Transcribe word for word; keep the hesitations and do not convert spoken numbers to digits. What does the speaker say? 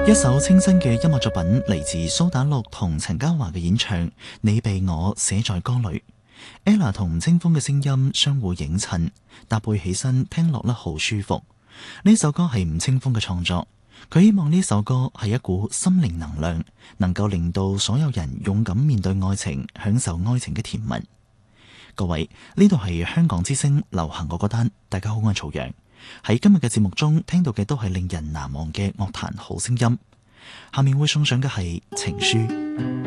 一首清新嘅音樂作品嚟自蘇打綠同陳嘉華嘅演唱《你被我寫在歌裏》。Ella 同吳青峰嘅聲音相互映襯，搭配起身聽落咧好舒服。呢首歌係吳青峰嘅創作，佢希望呢首歌係一股心靈能量，能夠令到所有人勇敢面對愛情，享受愛情嘅甜蜜。各位，呢度係香港之聲流行歌歌單，大家好，我係曹陽。喺今日嘅節目中聽到嘅都係令人難忘嘅樂壇好聲音，下面會送上嘅係情書。